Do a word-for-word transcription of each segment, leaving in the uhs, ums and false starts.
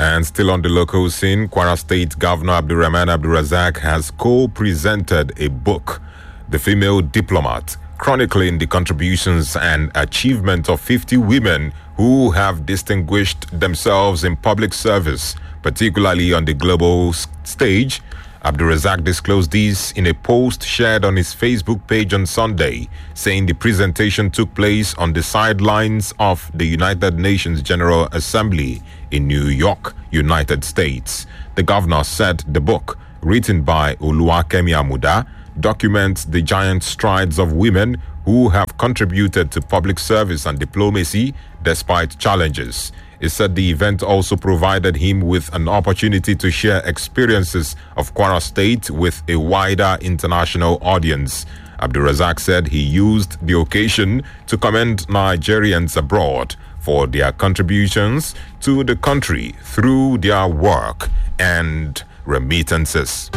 And still on the local scene, Kwara State Governor Abdulrahman Abdulrazak has co-presented a book, The Female Diplomat, chronicling the contributions and achievement of fifty women who have distinguished themselves in public service, particularly on the global stage. Abdulrazak disclosed this in a post shared on his Facebook page on Sunday, saying the presentation took place on the sidelines of the United Nations General Assembly in New York, United States. The governor said the book, written by Oluwakemi Amuda, documents the giant strides of women who have contributed to public service and diplomacy despite challenges. He said the event also provided him with an opportunity to share experiences of Kwara State with a wider international audience. Abdulrazak said he used the occasion to commend Nigerians abroad for their contributions to the country through their work and remittances.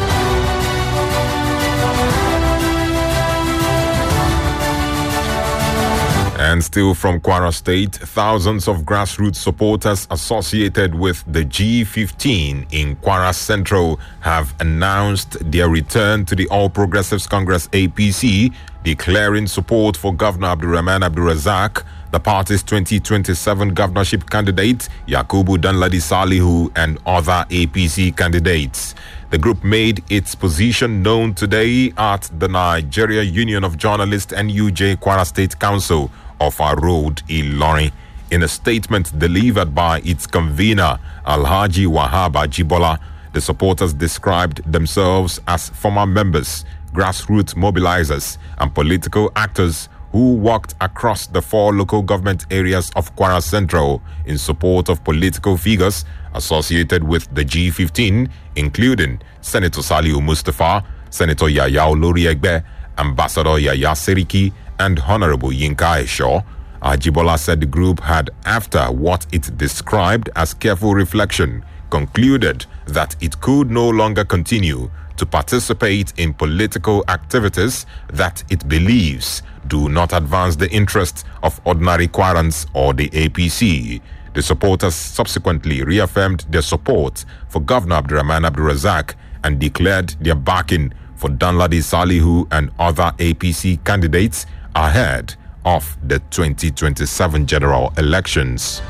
And still from Kwara State, thousands of grassroots supporters associated with the G fifteen in Kwara Central have announced their return to the All Progressives Congress A P C, declaring support for Governor Abdulrahman Abdulrazak, the party's twenty twenty-seven governorship candidate, Yakubu Danladi Salihu, and other A P C candidates. The group made its position known today at the Nigeria Union of Journalists N U J Kwara State Council of our road, Ilorin. In a statement delivered by its convener, Alhaji Wahab Ajibola, the supporters described themselves as former members, grassroots mobilizers, and political actors who walked across the four local government areas of Kwara Central in support of political figures associated with the G fifteen, including Senator Salihu Mustafa, Senator Yaya Olori Egbe, Ambassador Yaya Seriki, and Honorable Yinka Esho. Ajibola said the group had, after what it described as careful reflection, concluded that it could no longer continue to participate in political activities that it believes do not advance the interests of ordinary Kwarans or the A P C. The supporters subsequently reaffirmed their support for Governor Abdulrahman Abdulrazak and declared their backing for Danladi Salihu and other A P C candidates ahead of the twenty twenty-seven general elections.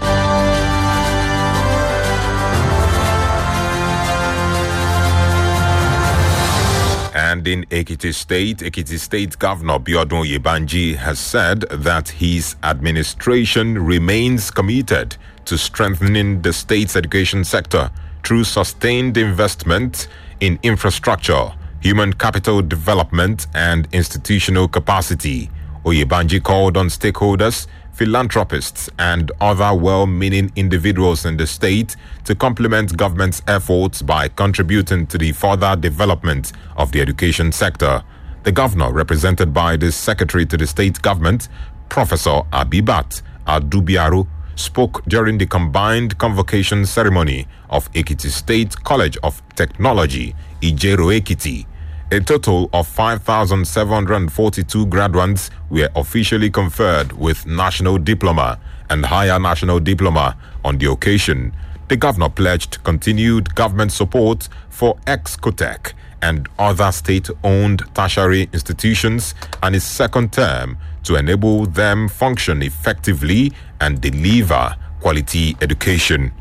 And in Ekiti State, Ekiti State Governor Biodun Yebanji has said that his administration remains committed to strengthening the state's education sector through sustained investment in infrastructure, human capital development, and institutional capacity. Oyebanji called on stakeholders, philanthropists, and other well-meaning individuals in the state to complement government's efforts by contributing to the further development of the education sector. The governor, represented by the secretary to the state government, Professor Abibat Adubiaru, spoke during the combined convocation ceremony of Ekiti State College of Technology, Ijero Ekiti. A total of five thousand seven hundred forty-two graduates were officially conferred with National Diploma and Higher National Diploma on the occasion. The governor pledged continued government support for Excotech and other state-owned tertiary institutions and his second term to enable them function effectively and deliver quality education.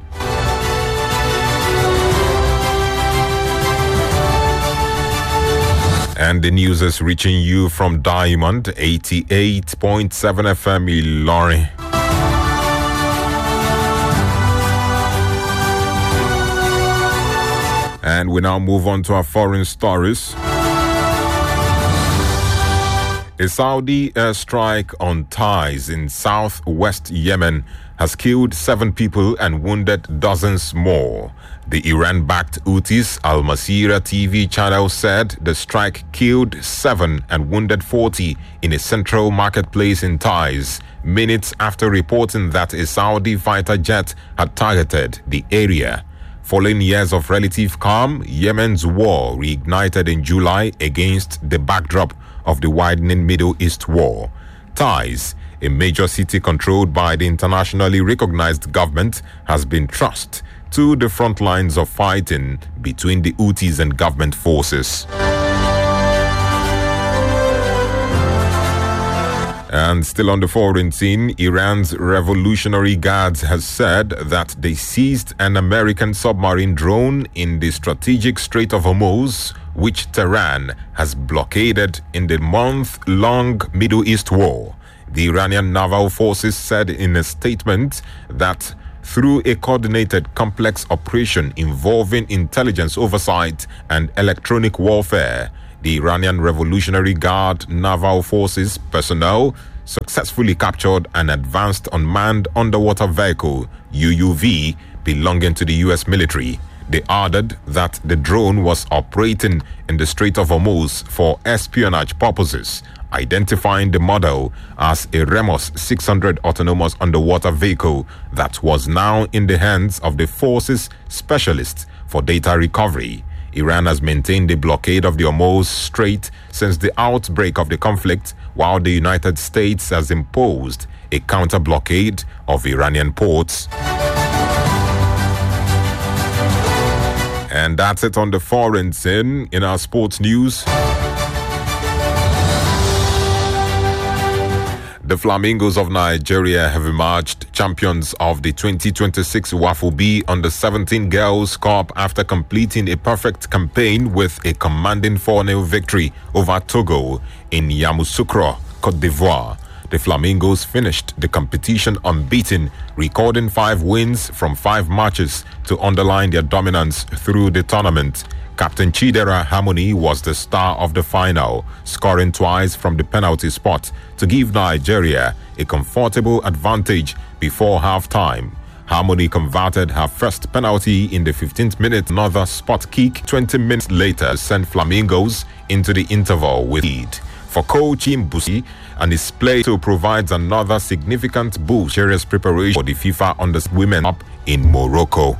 And the news is reaching you from Diamond eighty-eight point seven F M Ilorin. And we now move on to our foreign stories. A Saudi airstrike on Taiz in southwest Yemen has killed seven people and wounded dozens more. The Iran-backed Houthis Al Masirah T V channel said the strike killed seven and wounded forty in a central marketplace in Taiz, minutes after reporting that a Saudi fighter jet had targeted the area. Following years of relative calm, Yemen's war reignited in July against the backdrop of the widening Middle East war. Taiz, a major city controlled by the internationally recognized government, has been thrust to the front lines of fighting between the Houthis and government forces. And still on the foreign scene, Iran's Revolutionary Guards has said that they seized an American submarine drone in the strategic Strait of Hormuz, which Tehran has blockaded in the month-long Middle East war. The Iranian naval forces said in a statement that through a coordinated complex operation involving intelligence oversight and electronic warfare, the Iranian Revolutionary Guard Naval Forces personnel successfully captured an advanced unmanned underwater vehicle, U U V, belonging to the U S military. They added that the drone was operating in the Strait of Hormuz for espionage purposes, identifying the model as a Remos six hundred autonomous underwater vehicle that was now in the hands of the force's specialists for data recovery. Iran has maintained a blockade of the Hormuz Strait since the outbreak of the conflict, while the United States has imposed a counter-blockade of Iranian ports. And that's it on the foreign scene. In our sports news, the Flamingos of Nigeria have emerged champions of the twenty twenty-six WAFU B Under seventeen Girls Cup after completing a perfect campaign with a commanding four nil victory over Togo in Yamoussoukro, Côte d'Ivoire. The Flamingos finished the competition unbeaten, recording five wins from five matches to underline their dominance through the tournament. Captain Chidera Harmony was the star of the final, scoring twice from the penalty spot to give Nigeria a comfortable advantage before halftime. Harmony converted her first penalty in the fifteenth minute. Another spot kick twenty minutes later sent Flamingos into the interval with lead. For coach Imbusi, and his play to provides another significant boost serious preparation for the FIFA Under Women Cup in Morocco.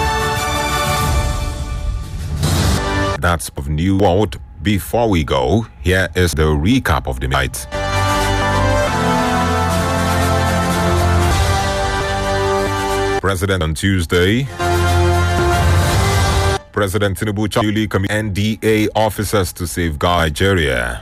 That's of New World. Before we go, here is the recap of the night. President on Tuesday. President Tinubu newly commissioned N D A officers to safeguard Nigeria.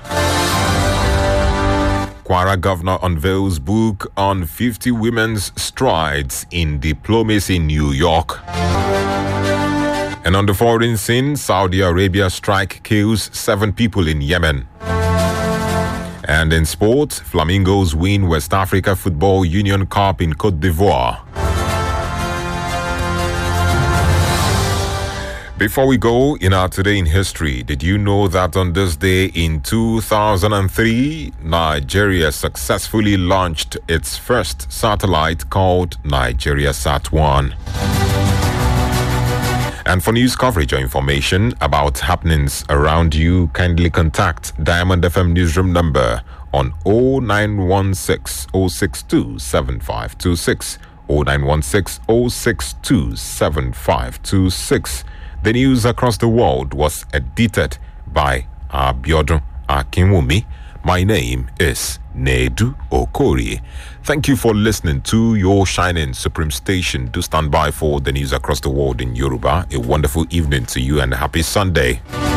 Kwara governor unveils book on fifty women's strides in diplomacy in New York. And on the foreign scene, Saudi Arabia strike kills seven people in Yemen. And in sport, Flamingos win West Africa Football Union Cup in Côte d'Ivoire. Before we go, in our Today in History, did you know that on this day in two thousand three, Nigeria successfully launched its first satellite called Nigeria Sat one? And for news coverage or information about happenings around you, kindly contact Diamond F M newsroom number on oh nine one six, oh six two, seven five two six, oh nine one six, oh six two, seven five two six. The news across the world was edited by Abiodun Akinwumi. My name is Nedu Okori. Thank you for listening to your shining supreme station. Do stand by for the news across the world in Yoruba. A wonderful evening to you and a happy Sunday.